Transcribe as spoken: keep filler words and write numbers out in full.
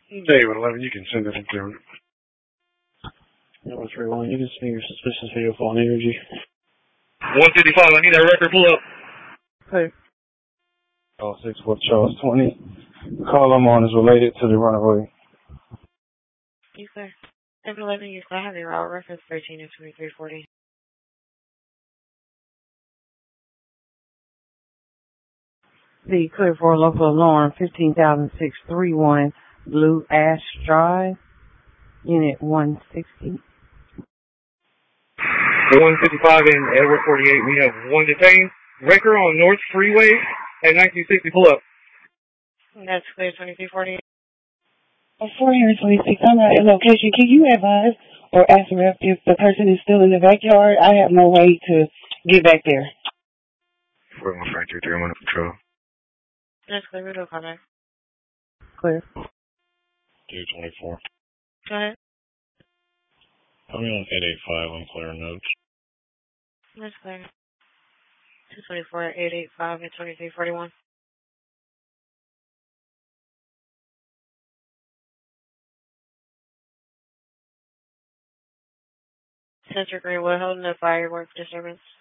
David eleven, you can send it through. Number three one, you can send your suspicious video phone energy. one fifty-five, I need that record, pull up. Hey. Oh, six four Charles twenty. The call I'm on is related to the runaway. You sir. Number eleven, you still have your route reference thirteen and twenty-three forty. The clear for local alarm, fifteen thousand six three one Blue Ash Drive, Unit one sixty. one fifty-five in Edward forty-eight, we have one detained. Record on North Freeway at nineteen sixty, pull up. That's clear, twenty-three forty. four twenty-six, I'm at a location. Can you advise or ask the rep if the person is still in the backyard? I have no way to get back there. four one five two three, I'm on patrol. That's clear, we don't contact. Clear. two twenty-four. Go ahead. I'm on eight eight five on clear notes. That's clear. two twenty-four, eight eight five, and twenty-three forty-one. Central Greenwood holding a fireworks disturbance.